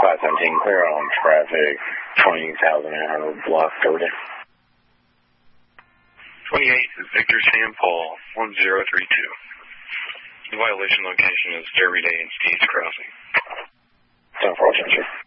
517, clear on traffic, 20,800 block 30. 28 is Victor Sam Paul, 1032. The violation location is Derby Day and Steve's Crossing. 10-4,